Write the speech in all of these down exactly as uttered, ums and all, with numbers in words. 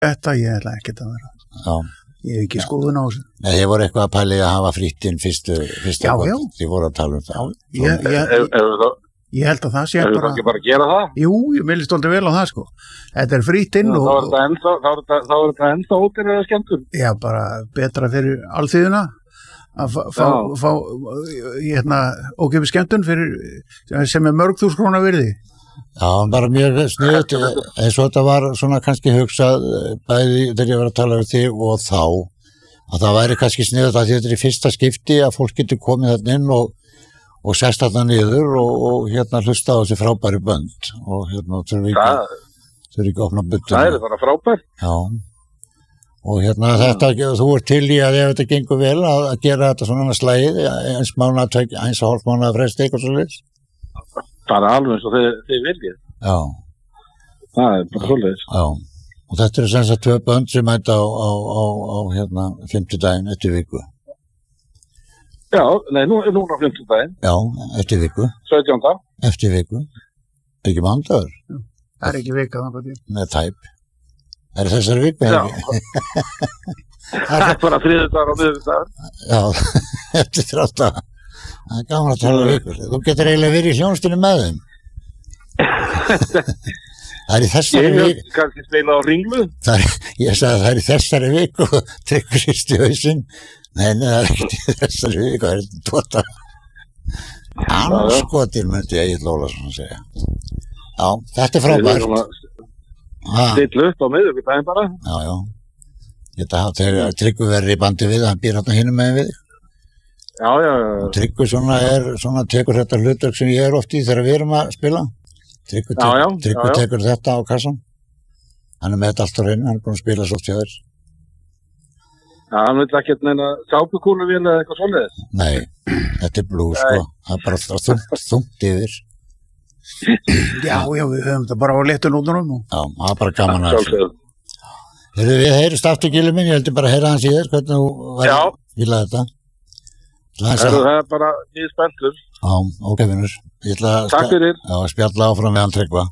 Þetta ég ætla ekki að vera. Já. Ég hef ekki skoðun á þessu. Nei, þið voru eitthvað að pæli að hafa frýttinn fyrstu, fyrstu Já, kvöld. já. Þið voru að tala um það. Já, ég, ég, Ef, ef það, ég held að það sé ef bara... það ekki bara að gera það? Jú, ég myndi stolti vel á það, sko. Þetta er frýtt inn og... Þá er þetta ennþá, þá er þetta, þá er þetta ennþá ódýrari eða skemmtur. Já, bara betra fyrir alþýðuna að fá, fá, fá hérna, ókeypis skemmtun fyrir, sem er mörg þúsund króna virði. Já, bara mjög sniðut, eins og þetta var svona kannski hugsað bæði þegar ég var að tala um þig og þá, að það væri kannski sniðut að þetta er í fyrsta skipti að fólk getur komið þarna inn og, og sest þarna niður og, og hérna hlusta á þessi frábæri bönd og hérna þurfi ekki, þurfi ekki að opna buttuna. Það er bara frábært. Já, og hérna þetta, þú ert til í að ef þetta gengur vel að, að gera þetta svona slægið, eins mánuða, eins og hálf mánuða fresti eitthvað svo liðs. Bara alveg eins og þið, þið viljið. Já. Það er bara svolítið. Já, og þetta eru sem sagt tvö bönd sem mæta á, á, á, á hérna, fimmtudaginn eftir viku. Já, nei, nú er núna fimmtudaginn. Já, eftir viku. sautjánda Eftir viku. Ekki mánudagur. Það er ekki vika það bara. Nei, tæp. Það er þessari viku. Já. Það er bara þriðjudagur og miðvikudagur. Já, eftir þrjátta. Það er gaman að tala um vikur. Þú getur eiginlega verið í hljónstunni með þeim. Það er í þessari viku. Ég hef kannski spila á ringlu. Er, ég sagði að það er í þessari viku og tryggur sýst í hausinn. Nei, nei, það er ekki í þessari viku. Það er þetta tóta. Anskotir, myndi ég Egill Ólafsson að segja. Já, þetta er frábært. Stilla upp á miðvikudaginn bara. Já, já. Þetta þegar Tryggvi verður í bandi við, hann býr hérna hinum megin við. Já, já, já. Tryggvi svona er, svona tekur þetta hlutverk sem ég er oft í þegar við erum að spila. Tryggvi tek, já, já, Tryggvi já, já. tekur þetta á kassan. Hann er með þetta allt á reynu, hann er búin að spila svo til þér. Já, hann vil ekkert neina sápukúluvél eða eitthvað svoleiðis. Nei, þetta er blues, sko. Það er bara þungt, þungt yfir. Já, já, við höfum þetta bara á léttu nótunum. Já, það er bara gaman að þessu. Heyrðu, við heyrust aftur Gylfi minn, ég heldur bara að heyra hans í þér, hvernig þú var að fíla þetta. Það er bara í spenntur. Já, ok, vinnur. Takk fyrir. Já, spjalla áfram við hann Tryggva.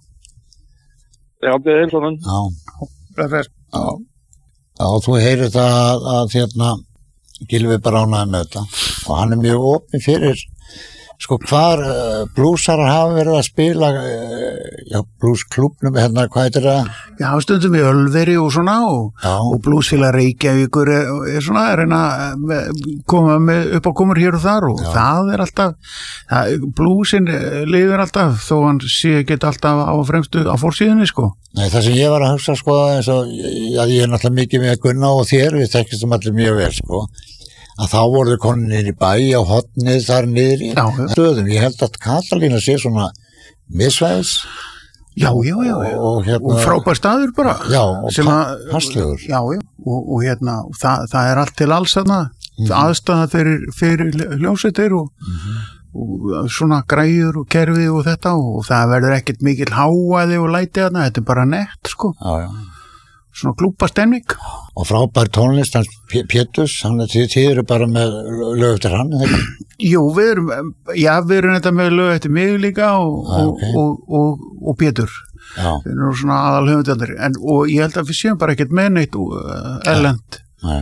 Já, það er eins og hann. Já. Já. Já, þú heyrir það að, að hérna, Gylfi bara ánægði með þetta. Og hann er mjög opinn fyrir, sko, hvar uh, blúsarar hafa verið að spila, uh, já, blúsklúbnum, hérna, hvað heitir það? Já, stundum í Ölveri og svona og, og blúsfélag Reykjavíkur er, er svona að reyna að koma með upp á komur hér og þar og já. Það er alltaf, það, blúsin lifir alltaf þó hann sé ekki alltaf á fremstu á fórsíðunni, sko. Nei, það sem ég var að hugsa, sko, eins og, að ég er náttúrulega mikið með Gunna og þér, við þekkistum allir mjög vel, sko. Að þá voru þau konin inn í bæ á hotnið þar niður í stöðum. Ég held að Katalína sé svona misvæðis. Já, já, já. Og, hérna, og frábær staður bara. Já, og passlegur. Já, já, og, og hérna, það, það er allt til alls þarna. Mm-hmm. Aðstæða fyrir, fyrir hljómsveitir og, mm-hmm. og svona græjur og kerfi og þetta og það verður ekkert mikil háaði og læti þarna. Þetta er bara nett, sko. Já, já. Svona klúbbastemning. Og frábær tónlist, hans Péturs, hann er tíður bara með lög eftir hann, eða ekki? Jú, við erum, já, við erum þetta með lög eftir mig líka og, ah, okay. og, og, og, og Pétur. Já. Við erum svona aðal höfundarnir, en og ég held að við séum bara ekkert með neitt uh, erlend uh,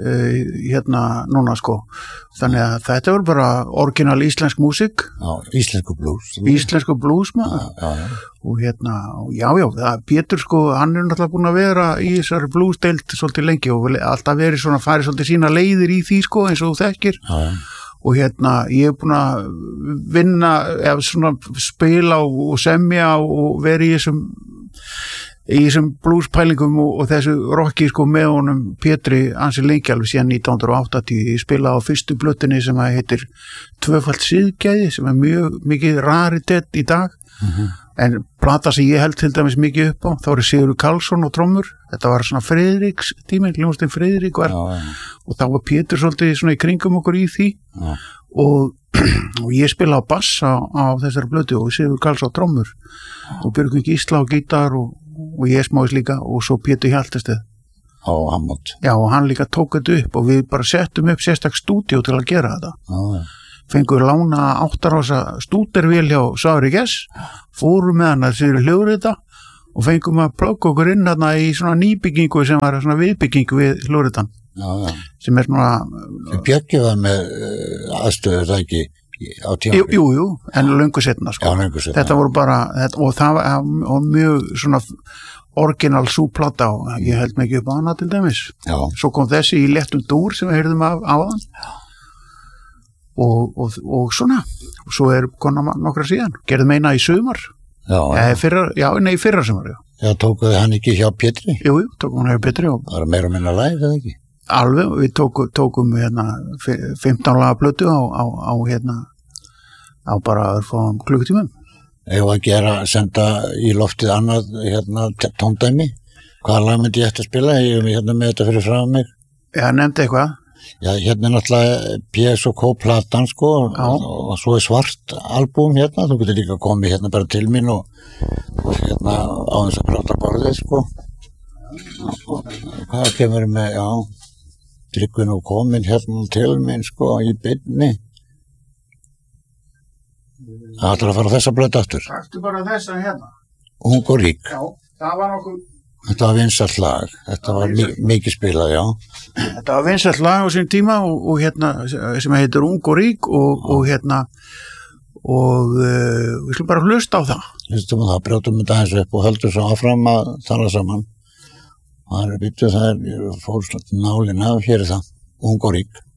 hérna núna, sko. Þannig að þetta verður bara orginal íslensk músík. Já, íslensku blues. Íslensku blues, maður. Já, já, já. Og hérna, já, já, það, Pétur, sko, hann er náttúrulega búin að vera í þessari bluesdeild svolítið lengi og alltaf verið svona, farið svolítið sína leiðir í því, sko, eins og þú þekkir. Já, já. Og hérna, ég er búin að vinna, eða svona spila og, og semja og verið í þessum í þessum bluespælingum og, og þessu rocki, sko, með honum Pétri ansi lengi alveg síðan nítján hundruð áttatíu. Ég spila á fyrstu plötunni sem að heitir Tvöfalt siðgæði, sem er mjög mikið raritet í dag. Mm-hmm. En plata sem ég held til dæmis mikið upp á, þá er Sigurður Karlsson og trommur. Þetta var svona Friðriks tími, hljómsveitin Friðrik var, já, já. Og þá var Pétur svolítið svona í kringum okkur í því. Já. Og, og ég spila á bass á, á þessari plötu og Sigurður Karlsson á trommur. Já. Og Björgvin Gísla á gítar og, og ég smáðis líka og svo Pétur Hjaltesteð. Á Hammond. Já, og hann líka tók þetta upp og við bara settum upp sérstak stúdíó til að gera þetta. Já, já. Fengur lána áttarása stúdervél hjá Sári Gess, fórum með hann að sér hljóður þetta og fengum að plugga okkur inn þarna í svona nýbyggingu sem var svona viðbyggingu við Flóridan Já, já. sem er svona Sem Bjöggi var með uh, aðstöður það ekki á tíma jú, jú, jú, en löngu setna sko. Já, löngu seinna. Þetta voru bara þetta, og það var og mjög svona orginal súplata og ég held mikið upp á hana til dæmis Já. Svo kom þessi í léttum dúr sem við heyrðum af áðan og, og, og svona og svo er konar nokkra síðan gerðum eina í sumar Já, ja, fyrra, já, nei, fyrra sumar já. Já, tókuði hann ekki hjá Pétri? Jú, jú, tókum hann hjá Pétri og Það var meira og minna læg, eða ekki? alveg, við tókum, tókum hérna, fimmtán laga plötu á, á, á hérna á bara örfáum klukkutímum Ef að gera, senda í loftið annað hérna tóndæmi hvaða lag myndi ég eftir að spila ég er hérna með þetta fyrir frá mig Já, nefndi eitthvað Já, hérna er náttúrulega P S og K platan sko Já. og, og svo er svart albúm hérna, þú getur líka komið hérna bara til mín og, og hérna á þess að prata borðið sko og, hvað kemur með, já Tryggvi nú komin hérna til mín sko í beinni Það ætlar að fara á þessa blötu aftur Taktu bara þessa hérna Ung og rík, Já, það var nokkuð þetta var vinsælt lag þetta var mi mikið spilað, já Þetta var vinsælt lag á sín tíma og, og hérna sem heitir Ung og rík og, og hérna og uh, við slum bara hlusta á það Hlustum á það, brjótum þetta eins upp og höldum svo áfram að tala saman. Það er býttu, það er fórslagt nálinn af, hér er það, Ung og rík.